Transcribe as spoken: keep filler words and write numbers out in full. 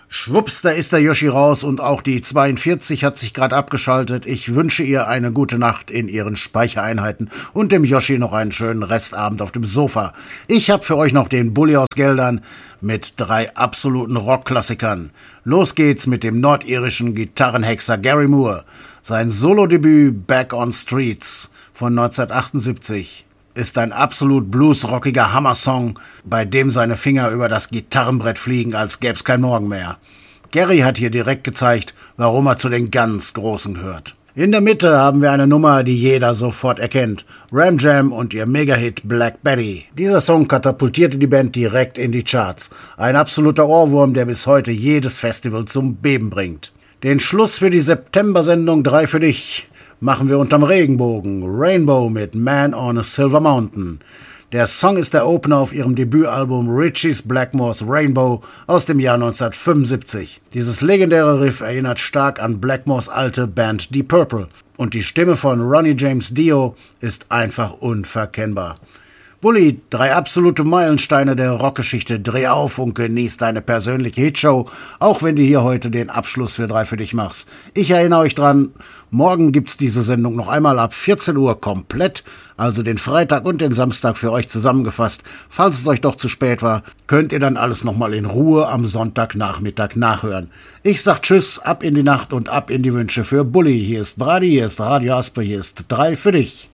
Schwupps, da ist der Yoshi raus und auch die zweiundvierzig hat sich gerade abgeschaltet. Ich wünsche ihr eine gute Nacht in ihren Speichereinheiten und dem Yoshi noch einen schönen Restabend auf dem Sofa. Ich habe für euch noch den Bulli aus Geldern mit drei absoluten Rockklassikern. Los geht's mit dem nordirischen Gitarrenhexer Gary Moore. Sein Solodebüt Back on Streets von neunzehnhundertachtundsiebzig ist ein absolut bluesrockiger Hammersong, bei dem seine Finger über das Gitarrenbrett fliegen, als gäb's kein Morgen mehr. Gary hat hier direkt gezeigt, warum er zu den ganz Großen gehört. In der Mitte haben wir eine Nummer, die jeder sofort erkennt. Ram Jam und ihr Megahit Black Betty. Dieser Song katapultierte die Band direkt in die Charts. Ein absoluter Ohrwurm, der bis heute jedes Festival zum Beben bringt. Den Schluss für die September-Sendung drei für dich machen wir unterm Regenbogen. Rainbow mit Man on a Silver Mountain. Der Song ist der Opener auf ihrem Debütalbum Richie's Blackmore's Rainbow aus dem Jahr neunzehnhundertfünfundsiebzig. Dieses legendäre Riff erinnert stark an Blackmores alte Band Deep Purple und die Stimme von Ronnie James Dio ist einfach unverkennbar. Bulli, drei absolute Meilensteine der Rockgeschichte. Dreh auf und genieß deine persönliche Hitshow, auch wenn du hier heute den Abschluss für drei für dich machst. Ich erinnere euch dran, morgen gibt's diese Sendung noch einmal ab vierzehn Uhr komplett, also den Freitag und den Samstag für euch zusammengefasst. Falls es euch doch zu spät war, könnt ihr dann alles nochmal in Ruhe am Sonntagnachmittag nachhören. Ich sag Tschüss, ab in die Nacht und ab in die Wünsche für Bulli. Hier ist Brady, hier ist Radio Asper, hier ist drei für dich.